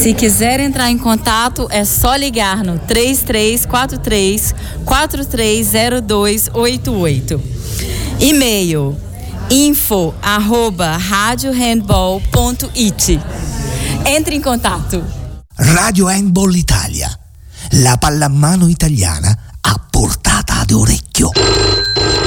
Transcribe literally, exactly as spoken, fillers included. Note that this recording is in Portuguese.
Se quiser entrar em contato, é só ligar no três três quatro três, quatro três zero dois oito oito. E-mail info arroba radiohandball ponto it. Entre in contatto. Radio Handball Italia, la pallamano italiana a portata d'orecchio.